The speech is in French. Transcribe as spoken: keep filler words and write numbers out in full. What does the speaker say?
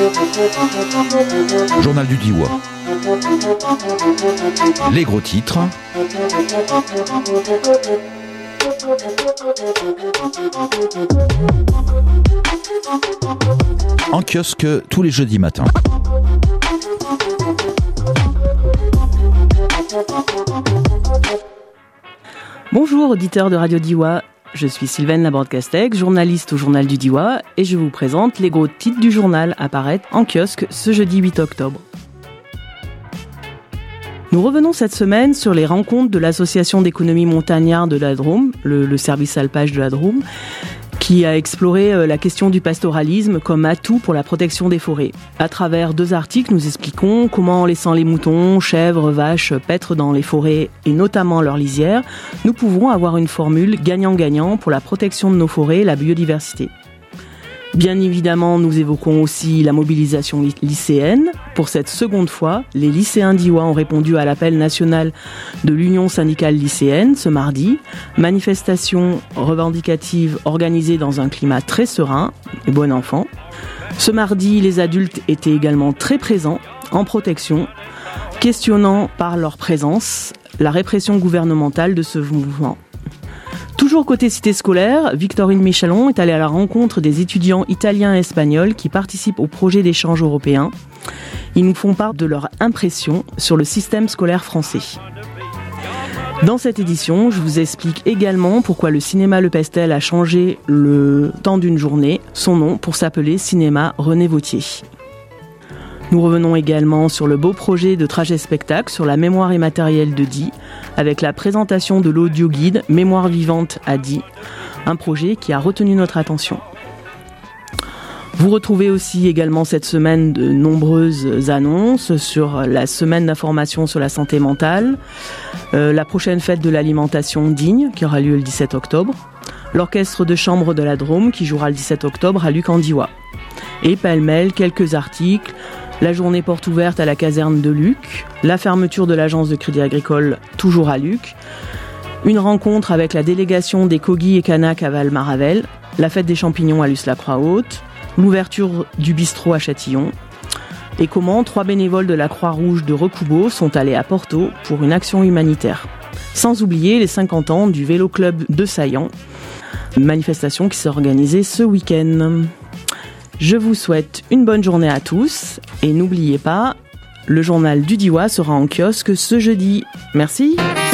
Journal du Diois. Les gros titres. En kiosque tous les jeudis matins. Bonjour auditeurs de Radio Diois, je suis Sylvaine Laborde-Castex, journaliste au Journal du Diois et je vous présente les gros titres du journal à paraître en kiosque ce jeudi huit octobre. Nous revenons cette semaine sur les rencontres de l'Association d'économie montagnarde de la Drôme, le, le service alpage de la Drôme, qui a exploré la question du pastoralisme comme atout pour la protection des forêts. À travers deux articles, nous expliquons comment, en laissant les moutons, chèvres, vaches paître dans les forêts et notamment leurs lisières, nous pouvons avoir une formule gagnant-gagnant pour la protection de nos forêts et la biodiversité. Bien évidemment, nous évoquons aussi la mobilisation lycéenne. Pour cette seconde fois, les lycéens d'Iwa ont répondu à l'appel national de l'Union syndicale lycéenne ce mardi. Manifestation revendicative organisée dans un climat très serein et bon enfant. Ce mardi, les adultes étaient également très présents, en protection, questionnant par leur présence la répression gouvernementale de ce mouvement. Toujours côté cité scolaire, Victorine Michalon est allée à la rencontre des étudiants italiens et espagnols qui participent au projet d'échange européen. Ils nous font part de leur impression sur le système scolaire français. Dans cette édition, je vous explique également pourquoi le cinéma Le Pestel a changé le temps d'une journée, son nom pour s'appeler Cinéma René Vauthier. Nous revenons également sur le beau projet de trajet spectacle sur la mémoire immatérielle de Die, avec la présentation de l'audio-guide Mémoire vivante à Die, un projet qui a retenu notre attention. Vous retrouvez aussi également cette semaine de nombreuses annonces sur la semaine d'information sur la santé mentale, euh, la prochaine fête de l'alimentation digne qui aura lieu le dix-sept octobre, l'orchestre de chambre de la Drôme qui jouera le dix-sept octobre à Luc-en-Diois. Et pêle-mêle, quelques articles, la journée porte ouverte à la caserne de Luc, la fermeture de l'agence de crédit agricole toujours à Luc, une rencontre avec la délégation des Kogi et Kanak à Val-Maravel, la fête des champignons à Luce-la-Croix-Haute, l'ouverture du bistrot à Châtillon, et comment trois bénévoles de la Croix-Rouge de Recoubeau sont allés à Porto pour une action humanitaire. Sans oublier les cinquante ans du Vélo Club de Saillant, une manifestation qui s'est organisée ce week-end. Je vous souhaite une bonne journée à tous et n'oubliez pas, le journal du Diois sera en kiosque ce jeudi. Merci.